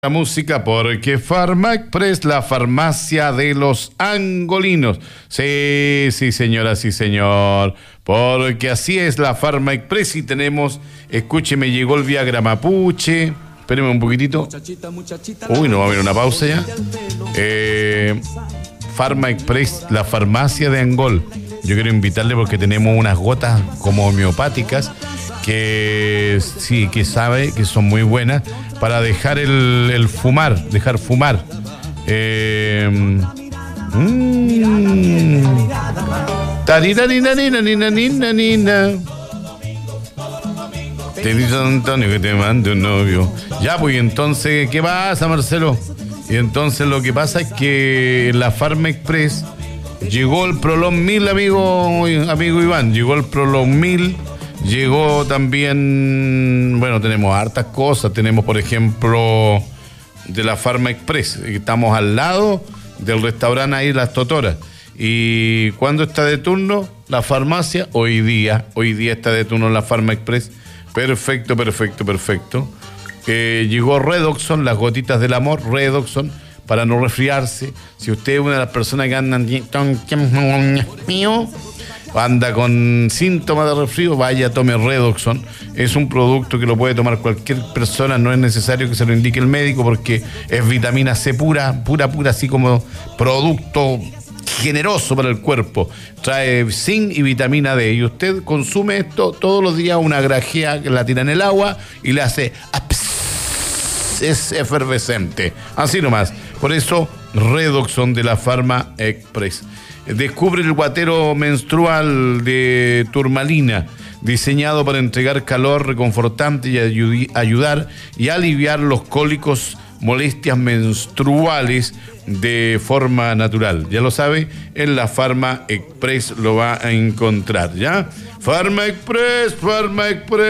La música porque Pharma Express, la farmacia de los angolinos. Sí, sí, señora, sí, señor. Porque así es la Pharma Express y tenemos, escúcheme, llegó el Viagra Mapuche. Espéreme un poquitito. Uy, no va a haber una pausa ya. Pharma Express, la farmacia de Angol. Yo quiero invitarle porque tenemos unas gotas como homeopáticas que sí, que sabe que son muy buenas para dejar el fumar, dejar fumar. Te dice Antonio que te mande un novio. Ya, pues, entonces, ¿qué pasa, Marcelo? Y entonces lo que pasa es que en la Pharma Express llegó el Prolon 1000, amigo Iván, llegó el Prolon 1000. Llegó también, bueno, tenemos hartas cosas. Tenemos, por ejemplo, de la Pharma Express. Estamos al lado del restaurante ahí, Las Totoras. ¿Y cuándo está de turno? La farmacia, hoy día está de turno la Pharma Express. Perfecto. Llegó Redoxon, las gotitas del amor, Redoxon, para no resfriarse. Si usted es una de las personas que anda con síntomas de resfrío, vaya, tome Redoxon. Es un producto que lo puede tomar cualquier persona, no es necesario que se lo indique el médico porque es vitamina C pura, así como producto generoso para el cuerpo. Trae zinc y vitamina D. Y usted consume esto todos los días, una grajea que la tira en el agua y le hace... es efervescente. Así nomás. Por eso, Redoxon de la Pharma Express. Descubre el guatero menstrual de turmalina, diseñado para entregar calor reconfortante y ayudar y aliviar los cólicos, molestias menstruales de forma natural. Ya lo sabe, en la Pharma Express lo va a encontrar, ¿ya? Pharma Express.